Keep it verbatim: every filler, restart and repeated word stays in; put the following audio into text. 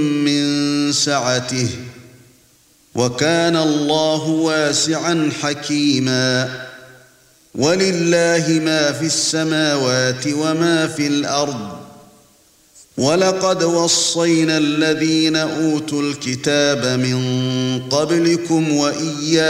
من سعته وكان الله واسعا حكيما ولله ما في السماوات وما في الأرض ولقد وصينا الذين أوتوا الكتاب من قبلكم وإياكم